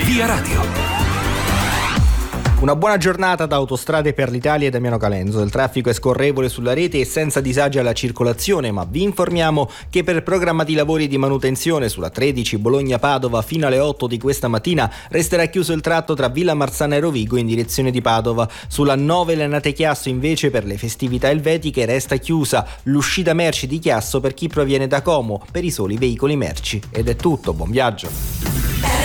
Via Radio. Una buona giornata da Autostrade per l'Italia e Damiano Calenzo. Il traffico è scorrevole sulla rete e senza disagi alla circolazione, ma vi informiamo che per programmati lavori di manutenzione sulla 13 Bologna-Padova fino alle 8 di questa mattina resterà chiuso il tratto tra Villa Marzana e Rovigo in direzione di Padova. Sulla 9 Lenate Chiasso invece per le festività elvetiche resta chiusa l'uscita merci di Chiasso per chi proviene da Como per i soli veicoli merci. Ed è tutto, buon viaggio.